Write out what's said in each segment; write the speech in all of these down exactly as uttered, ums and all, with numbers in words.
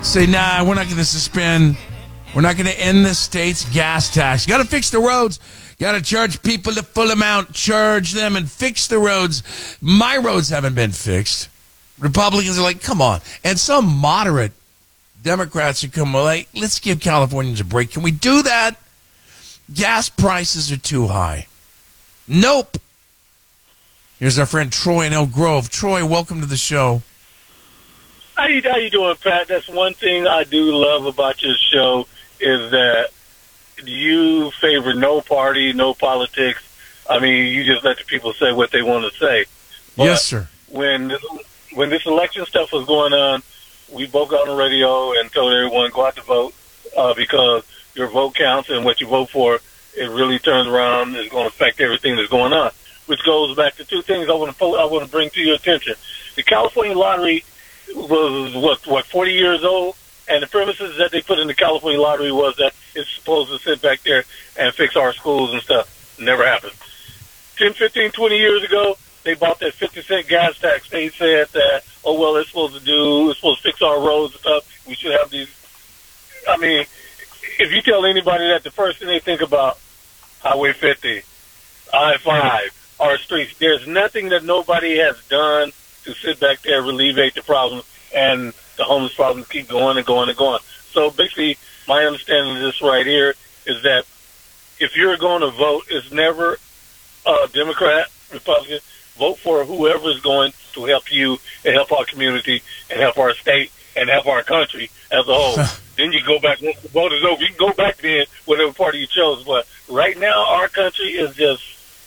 say, nah, we're not going to suspend, we're not going to end the state's gas tax. You got to fix the roads. You got to charge people the full amount, charge them, and fix the roads. My roads haven't been fixed. Republicans are like, come on. And some moderate Democrats are coming like, let's give Californians a break. Can we do that? Gas prices are too high. Nope. Here's our friend Troy in Elk Grove. Troy, welcome to the show. How you, how you doing, Pat? That's one thing I do love about your show is that you favor no party, no politics. I mean, you just let the people say what they want to say. But yes, sir. When when this election stuff was going on, we both got on the radio and told everyone go out to vote uh, because your vote counts and what you vote for, it really turns around. It's going to affect everything that's going on. Which goes back to two things I want to I want to bring to your attention. The California lottery was what what forty years old, and the premises that they put in the California lottery was that it's supposed to sit back there and fix our schools and stuff. Never happened. ten, fifteen, twenty years ago, they bought that fifty cent gas tax. They said that, oh, well, it's supposed to do, it's supposed to fix our roads and stuff. We should have these. I mean, if you tell anybody that, the first thing they think about, Highway fifty, I five, our streets. There's nothing that nobody has done to sit back there, alleviate the problem, and the homeless problems keep going and going and going. So basically, my understanding of this right here is that if you're going to vote, it's never a Democrat, Republican. Vote for whoever is going to help you and help our community and help our state and help our country as a whole. Then you go back, once the vote is over, you can go back then, whatever party you chose. But right now, our country is just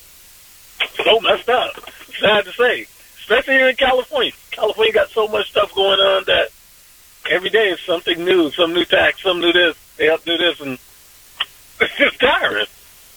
so messed up. Sad to say. Especially here in California. California got so much stuff going on that every day is something new, some new tax, some new this. They have to do this, and it's just tiring.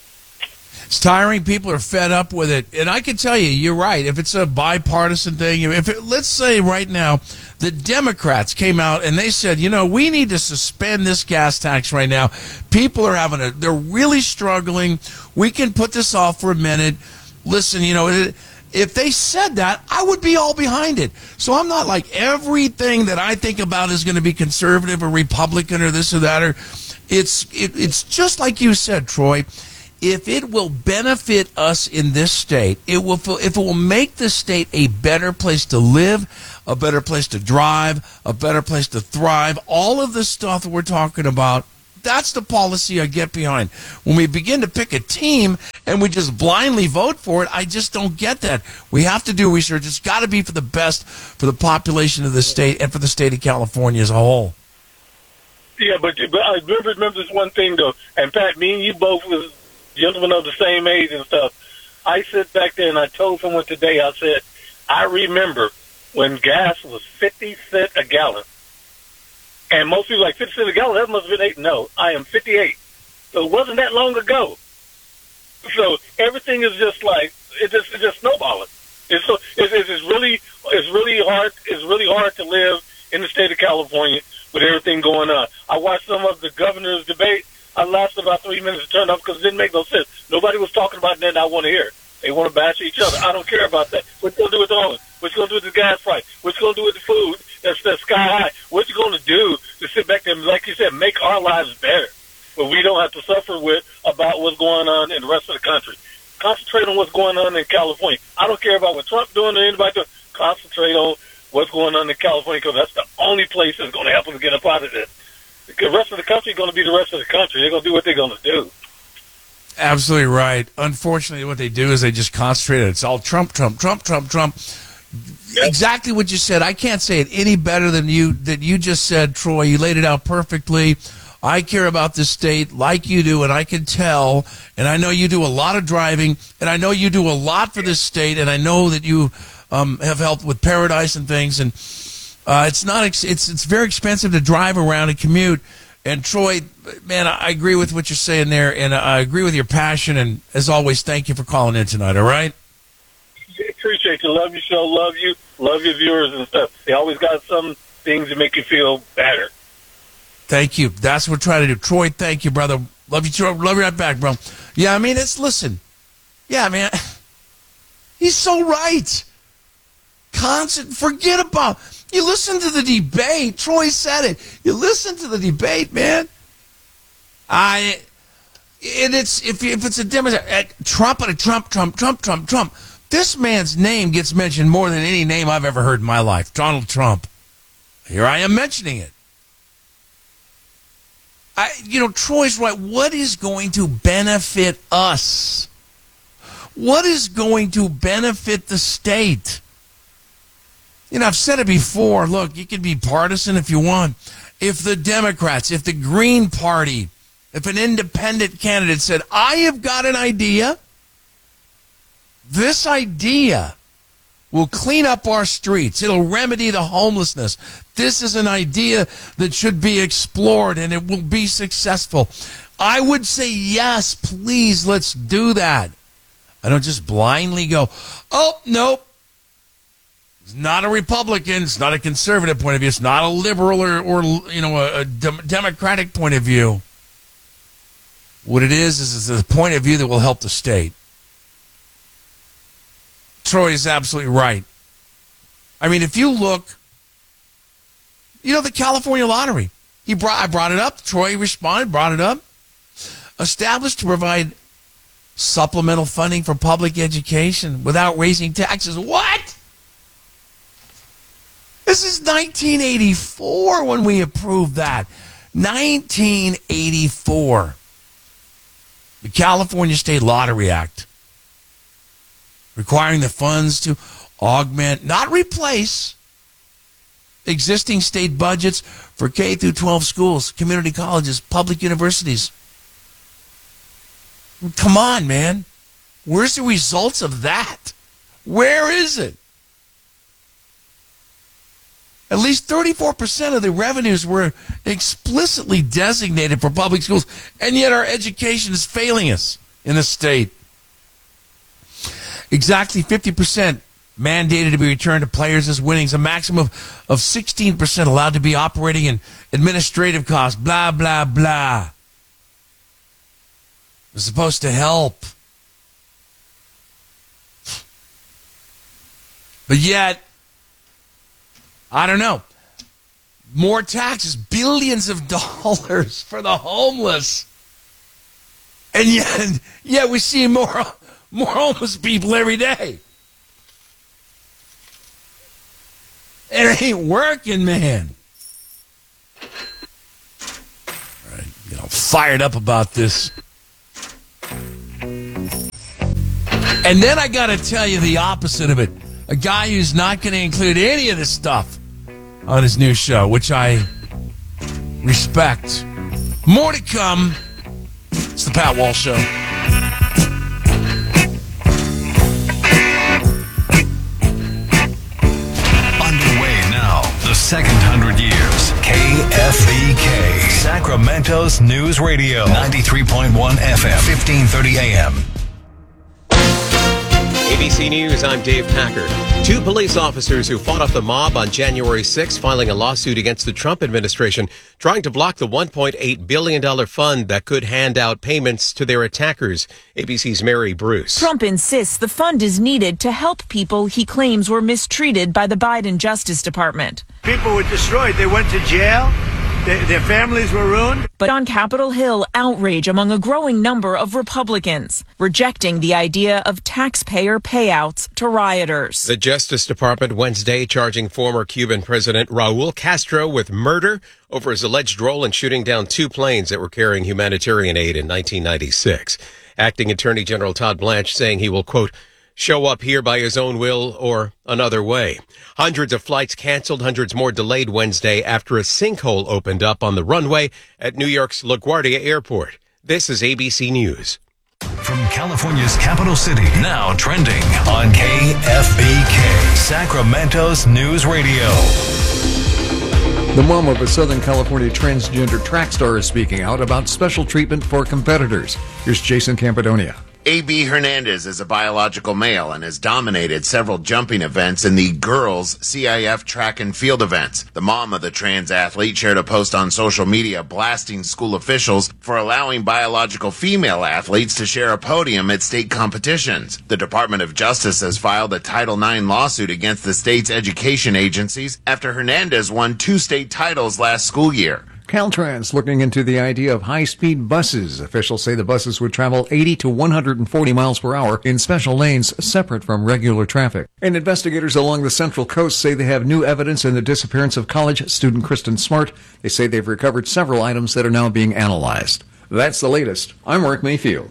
It's tiring. People are fed up with it. And I can tell you, you're right. If it's a bipartisan thing, if it, let's say right now the Democrats came out and they said, you know, we need to suspend this gas tax right now. People are having a, they're really struggling. We can put this off for a minute. Listen, you know, it, if they said that, I would be all behind it. So I'm not like everything that I think about is going to be conservative or Republican or this or that. Or it's it, it's just like you said, Troy. If it will benefit us in this state, it will if it will make the state a better place to live, a better place to drive, a better place to thrive, all of the stuff that we're talking about, that's the policy I get behind. When we begin to pick a team and we just blindly vote for it, I just don't get that. We have to do research. It's got to be for the best for the population of the state and for the state of California as a whole. Yeah, but, but I remember, remember this one thing, though. And, Pat, me and you both was gentlemen of the same age and stuff. I sit back there and I told someone today, I said, I remember when gas was fifty cents a gallon. And most people are like, fifty cents a gallon, that must have been eight. No, I am fifty-eight. So it wasn't that long ago. So everything is just like, it's just, it's just snowballing. It's, so, it's, it's, it's, really, it's really hard, it's really hard to live in the state of California with everything going on. I watched some of the governor's debate. I lasted about three minutes to turn off because it didn't make no sense. Nobody was talking about that I want to hear. They want to bash each other. I don't care about that. What you going to do with the homeless? What you going to do with the gas price? What you going to do with the food that's, that's sky high? What you going to do to sit back there and, like you said, make our lives better, where we don't have to suffer with about what's going on in the rest of the country? Concentrate on what's going on in California. I don't care about what Trump's doing or anybody doing. Concentrate on what's going on in California because that's the only place that's going to help us get up out of this. The rest of the country is going to be the rest of the country. They're going to do what they're going to do. Absolutely right. Unfortunately, what they do is they just concentrate on it. It's all Trump, Trump, Trump, Trump, Trump. Yep. Exactly what you said. I can't say it any better than you that you just said, Troy. You laid it out perfectly. I care about this state like you do, and I can tell, and I know you do a lot of driving, and I know you do a lot for this state, and I know that you um, have helped with Paradise and things, and Uh, it's not. Ex- it's it's very expensive to drive around and commute. And Troy, man, I agree with what you're saying there, and I agree with your passion. And as always, thank you for calling in tonight. All right. Appreciate you. Love your show. Love you. Love your viewers and stuff. They always got some things that make you feel better. Thank you. That's what we're trying to do. Troy, thank you, brother. Love you, Troy. Love you right back, bro. Yeah, I mean, it's listen. Yeah, man, he's so right. Constant. Forget about. You listen to the debate. Troy said it. You listen to the debate, man. I, and it's if if it's a Democrat, Trump and a Trump, Trump, Trump, Trump, Trump. This man's name gets mentioned more than any name I've ever heard in my life. Donald Trump. Here I am mentioning it. I, you know, Troy's right. What is going to benefit us? What is going to benefit the state? You know, I've said it before. Look, you can be partisan if you want. If the Democrats, if the Green Party, if an independent candidate said, I have got an idea, this idea will clean up our streets. It'll remedy the homelessness. This is an idea that should be explored, and it will be successful. I would say, yes, please, let's do that. I don't just blindly go, oh, nope. It's not a Republican. It's not a conservative point of view. It's not a liberal or, or you know, a, a de- democratic point of view. What it is, is it's a point of view that will help the state. Troy is absolutely right. I mean, if you look, you know, the California lottery. He brought, I brought it up. Troy responded, brought it up. Established to provide supplemental funding for public education without raising taxes. What? This is nineteen eighty-four when we approved that. nineteen eighty-four. The California State Lottery Act. Requiring the funds to augment, not replace, existing state budgets for K through twelve schools, community colleges, public universities. Come on, man. Where's the results of that? Where is it? At least thirty-four percent of the revenues were explicitly designated for public schools, and yet our education is failing us in the state. Exactly fifty percent mandated to be returned to players as winnings, a maximum of, of sixteen percent allowed to be operating in administrative costs, blah, blah, blah. It's supposed to help. But yet, I don't know, more taxes, billions of dollars for the homeless. And yet, yet we see more... More homeless people every day. It ain't working, man. All right, you know, fired up about this. And then I got to tell you the opposite of it. A guy who's not going to include any of this stuff on his new show, which I respect. More to come. It's the Pat Walsh Show. The second hundred years. K F B K, Sacramento's News Radio. ninety-three point one F M, fifteen thirty A M. A B C News, I'm Dave Packard. Two police officers who fought off the mob on January sixth filing a lawsuit against the Trump administration trying to block the one point eight billion dollars fund that could hand out payments to their attackers. A B C's Mary Bruce. Trump insists the fund is needed to help people he claims were mistreated by the Biden Justice Department. People were destroyed. They went to jail. They, their families were ruined. But on Capitol Hill, outrage among a growing number of Republicans, rejecting the idea of taxpayer payouts to rioters. The Justice Department Wednesday charging former Cuban President Raul Castro with murder over his alleged role in shooting down two planes that were carrying humanitarian aid in nineteen ninety-six. Acting Attorney General Todd Blanche saying he will, quote, show up here by his own will or another way. Hundreds of flights canceled, hundreds more delayed Wednesday after a sinkhole opened up on the runway at New York's LaGuardia Airport. This is A B C News. From California's capital city, now trending on K F B K, Sacramento's News Radio. The mom of a Southern California transgender track star is speaking out about special treatment for competitors. Here's Jason Campidonia. A B Hernandez is a biological male and has dominated several jumping events in the girls' C I F track and field events. The mom of the trans athlete shared a post on social media blasting school officials for allowing biological female athletes to share a podium at state competitions. The Department of Justice has filed a Title nine lawsuit against the state's education agencies after Hernandez won two state titles last school year. Caltrans looking into the idea of high-speed buses. Officials say the buses would travel eighty to one hundred forty miles per hour in special lanes separate from regular traffic. And investigators along the Central Coast say they have new evidence in the disappearance of college student Kristen Smart. They say they've recovered several items that are now being analyzed. That's the latest. I'm Mark Mayfield.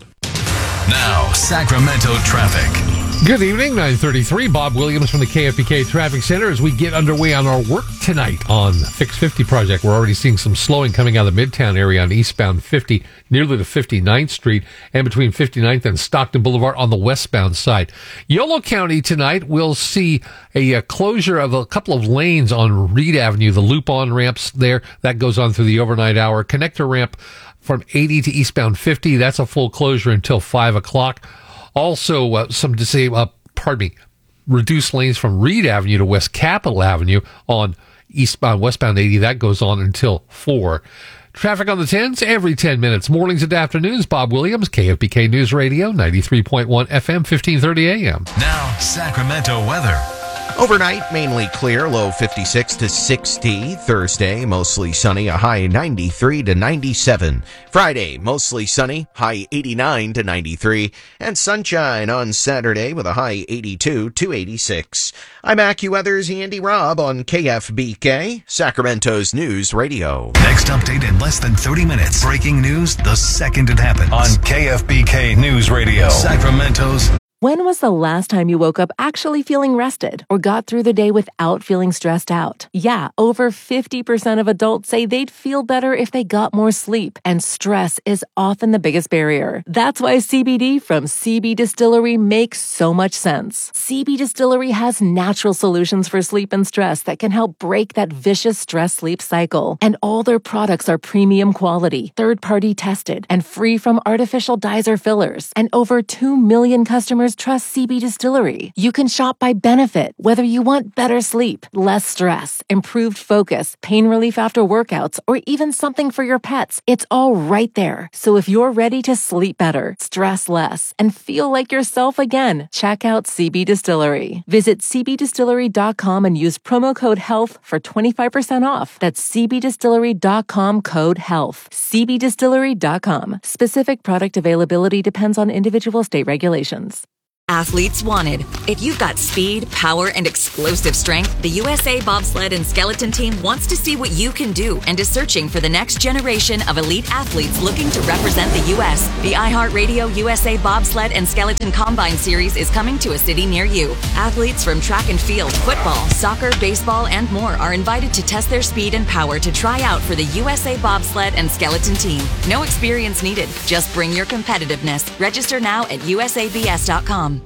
Now, Sacramento traffic. Good evening, nine thirty-three. Bob Williams from the K F B K Traffic Center as we get underway on our work tonight on Fix fifty project. We're already seeing some slowing coming out of the Midtown area on eastbound fifty, nearly to fifty-ninth Street, and between fifty-ninth and Stockton Boulevard on the westbound side. Yolo County tonight will see a, a closure of a couple of lanes on Reed Avenue, the loop-on ramps there. That goes on through the overnight hour. Connector ramp from eighty to eastbound fifty, that's a full closure until five o'clock. Also, uh, some to say, uh, pardon me, reduced lanes from Reed Avenue to West Capitol Avenue on eastbound, westbound eighty. That goes on until four. Traffic on the tens every ten minutes. Mornings and afternoons. Bob Williams, K F B K News Radio, ninety-three point one F M, fifteen thirty A M. Now, Sacramento weather. Overnight, mainly clear, low fifty-six to sixty. Thursday, mostly sunny, a high ninety-three to ninety-seven. Friday, mostly sunny, high eighty-nine to ninety-three. And sunshine on Saturday with a high eighty-two to eighty-six. I'm AccuWeather's Andy Robb on K F B K, Sacramento's News Radio. Next update in less than thirty minutes. Breaking news the second it happens on K F B K News Radio, Sacramento's. When was the last time you woke up actually feeling rested or got through the day without feeling stressed out? Yeah, over fifty percent of adults say they'd feel better if they got more sleep, and stress is often the biggest barrier. That's why C B D from C B Distillery makes so much sense. C B Distillery has natural solutions for sleep and stress that can help break that vicious stress-sleep cycle. And all their products are premium quality, third-party tested, and free from artificial dyes or fillers. And over two million customers trust C B Distillery. You can shop by benefit, whether you want better sleep, less stress, improved focus, pain relief after workouts, or even something for your pets. It's all right there. So if you're ready to sleep better, stress less, and feel like yourself again, check out C B Distillery. Visit C B distillery dot com and use promo code HEALTH for twenty-five percent off. That's C B distillery dot com code HEALTH. C B distillery dot com. Specific product availability depends on individual state regulations. Athletes wanted. If you've got speed, power, and explosive strength, the U S A Bobsled and Skeleton Team wants to see what you can do and is searching for the next generation of elite athletes looking to represent the U S The iHeartRadio U S A Bobsled and Skeleton Combine Series is coming to a city near you. Athletes from track and field, football, soccer, baseball, and more are invited to test their speed and power to try out for the U S A Bobsled and Skeleton Team. No experience needed. Just bring your competitiveness. Register now at U S A B S dot com.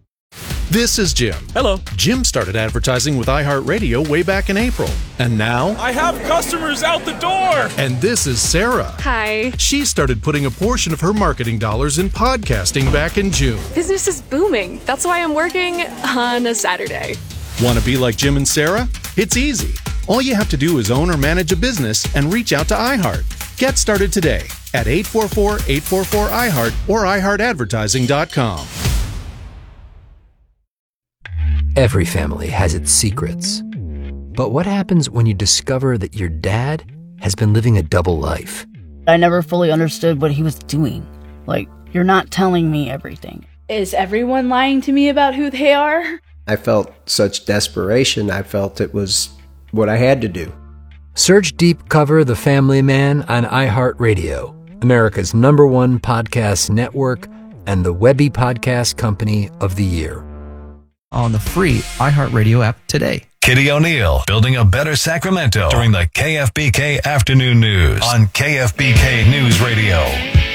This is Jim. Hello. Jim started advertising with iHeartRadio way back in April. And now... I have customers out the door! And this is Sarah. Hi. She started putting a portion of her marketing dollars in podcasting back in June. Business is booming. That's why I'm working on a Saturday. Want to be like Jim and Sarah? It's easy. All you have to do is own or manage a business and reach out to iHeart. Get started today at eight four four, eight four four, I heart or i heart advertising dot com. Every family has its secrets. But what happens when you discover that your dad has been living a double life? I never fully understood what he was doing. Like, you're not telling me everything. Is everyone lying to me about who they are? I felt such desperation. I felt it was what I had to do. Search Deep Cover The Family Man on iHeartRadio, America's number one podcast network and the Webby Podcast Company of the Year. On the free iHeartRadio app today. Kitty O'Neill, building a better Sacramento during the K F B K Afternoon News on K F B K News Radio.